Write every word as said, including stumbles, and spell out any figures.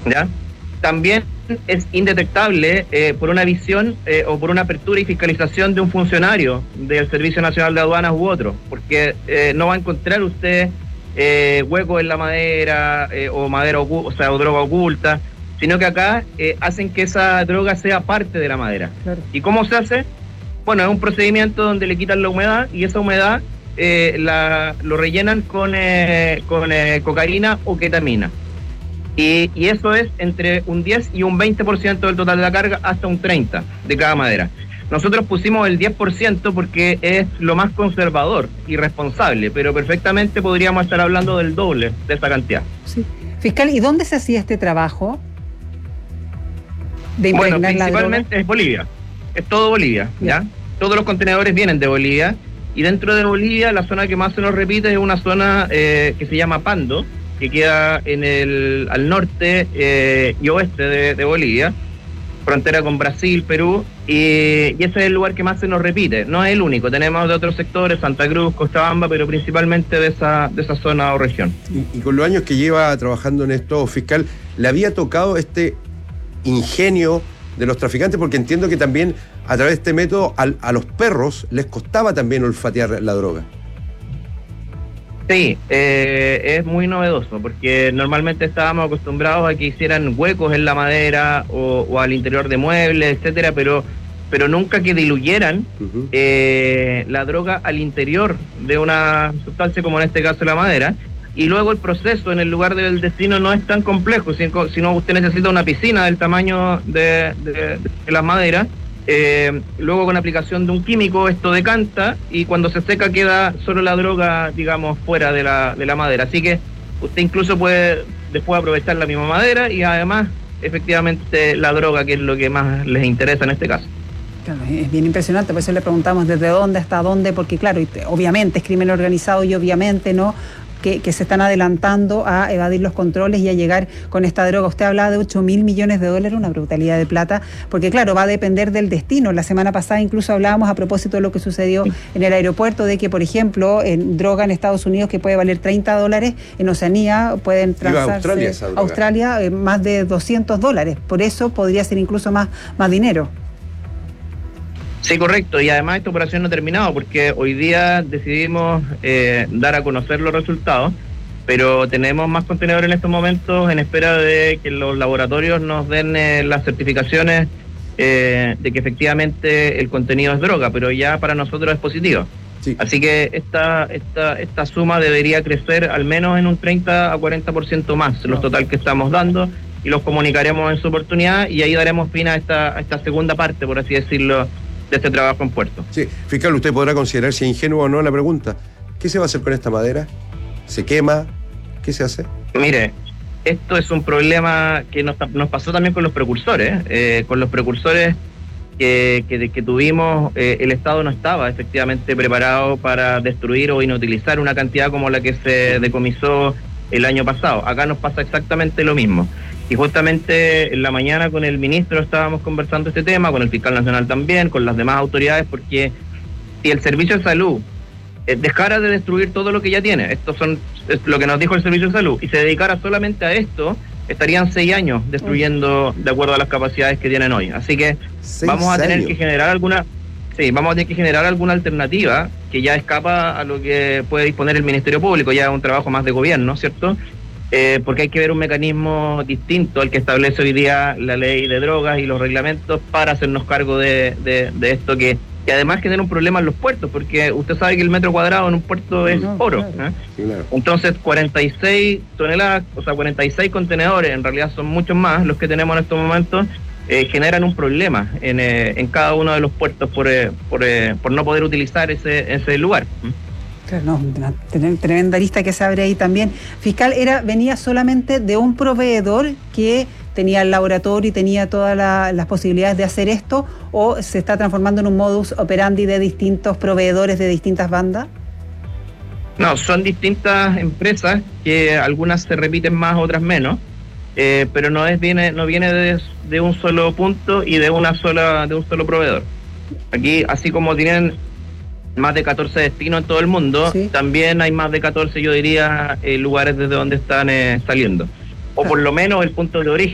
¿ya? También es indetectable eh, por una visión eh, o por una apertura y fiscalización de un funcionario del Servicio Nacional de Aduanas u otro, porque eh, no va a encontrar usted eh, huecos en la madera eh, o madera ocu- o sea, o droga oculta, sino que acá eh, hacen que esa droga sea parte de la madera. Claro. ¿Y cómo se hace? Bueno, es un procedimiento donde le quitan la humedad y esa humedad eh, la, lo rellenan con, eh, con eh, cocaína o ketamina. Y, y eso es entre un diez y un veinte por ciento del total de la carga, hasta un treinta por ciento de cada madera. Nosotros pusimos el diez por ciento porque es lo más conservador y responsable, pero perfectamente podríamos estar hablando del doble de esa cantidad. Sí. Fiscal, ¿y dónde se hacía este trabajo de impregnar Bueno, la principalmente droga? es Bolivia, es todo Bolivia, ¿ya? Bien. Todos los contenedores vienen de Bolivia, y dentro de Bolivia la zona que más se nos repite es una zona eh, que se llama Pando, que queda en el al norte eh, y oeste de, de Bolivia, frontera con Brasil, Perú, y, y ese es el lugar que más se nos repite. No es el único, tenemos de otros sectores, Santa Cruz, Cochabamba, pero principalmente de esa, de esa zona o región. Y, y con los años que lleva trabajando en esto, fiscal, ¿le había tocado este ingenio de los traficantes? Porque entiendo que también a través de este método al, a los perros les costaba también olfatear la droga. Sí, eh, es muy novedoso, porque normalmente estábamos acostumbrados a que hicieran huecos en la madera o, o al interior de muebles, etcétera, pero pero nunca que diluyeran Uh-huh. eh, la droga al interior de una sustancia, como en este caso la madera, y luego el proceso en el lugar del destino no es tan complejo, sino, sino usted necesita una piscina del tamaño de, de, de las maderas. Eh, luego con aplicación de un químico esto decanta y cuando se seca queda solo la droga, digamos, fuera de la, de la madera. Así que usted incluso puede después aprovechar la misma madera y además efectivamente la droga, que es lo que más les interesa en este caso. Claro, es bien impresionante, por eso le preguntamos desde dónde hasta dónde, porque claro, obviamente es crimen organizado y obviamente no que, que se están adelantando a evadir los controles y a llegar con esta droga. Usted hablaba de ocho mil millones de dólares, una brutalidad de plata, porque claro, va a depender del destino. La semana pasada incluso hablábamos a propósito de lo que sucedió en el aeropuerto, de que por ejemplo, en droga en Estados Unidos que puede valer treinta dólares, en Oceanía pueden transarse a Australia, esa droga. Australia eh, más de doscientos dólares, por eso podría ser incluso más, más dinero. Sí, correcto, y además esta operación no ha terminado porque hoy día decidimos eh, dar a conocer los resultados, pero tenemos más contenedores en estos momentos en espera de que los laboratorios nos den eh, las certificaciones eh, de que efectivamente el contenido es droga, pero ya para nosotros es positivo. Sí. Así que esta, esta, esta suma debería crecer al menos en un treinta a cuarenta por ciento más, los total que estamos dando, y los comunicaremos en su oportunidad y ahí daremos fin a esta, a esta segunda parte, por así decirlo, de este trabajo en puerto. Sí, fiscal, usted podrá considerar si es ingenuo o no la pregunta. ¿Qué se va a hacer con esta madera? ¿Se quema? ¿Qué se hace? Mire, esto es un problema que nos, nos pasó también con los precursores. Eh, con los precursores que, que, que tuvimos, eh, el Estado no estaba efectivamente preparado para destruir o inutilizar una cantidad como la que se decomisó el año pasado. Acá nos pasa exactamente lo mismo. Y justamente en la mañana con el ministro estábamos conversando este tema, con el fiscal nacional también, con las demás autoridades, porque si el Servicio de Salud eh, dejara de destruir todo lo que ya tiene, esto son es lo que nos dijo el Servicio de Salud, y se dedicara solamente a esto, estarían seis años destruyendo de acuerdo a las capacidades que tienen hoy. Así que vamos a tener años. que generar alguna, sí, vamos a tener que generar alguna alternativa que ya escapa a lo que puede disponer el Ministerio Público, ya es un trabajo más de gobierno, ¿cierto? Eh, porque hay que ver un mecanismo distinto al que establece hoy día la ley de drogas y los reglamentos para hacernos cargo de, de, de esto que, que además genera un problema en los puertos, porque usted sabe que el metro cuadrado en un puerto es No, oro, claro. ¿eh? Sí, claro. Entonces cuarenta y seis toneladas, o sea cuarenta y seis contenedores, en realidad son muchos más los que tenemos en estos momentos, eh, generan un problema en, eh, en cada uno de los puertos por, eh, por, eh, por no poder utilizar ese, ese lugar. Claro, no, una tremenda lista que se abre ahí también. Fiscal, era venía solamente de un proveedor que tenía el laboratorio y tenía todas la, las posibilidades de hacer esto, o se está transformando en un modus operandi de distintos proveedores de distintas bandas? No, son distintas empresas que algunas se repiten más, otras menos, eh, pero no es viene no viene de, de un solo punto y de una sola de un solo proveedor. Aquí, así como tienen más de catorce destinos en todo el mundo, sí, también hay más de catorce, yo diría, eh, lugares desde donde están eh, saliendo. O por lo menos el punto de origen.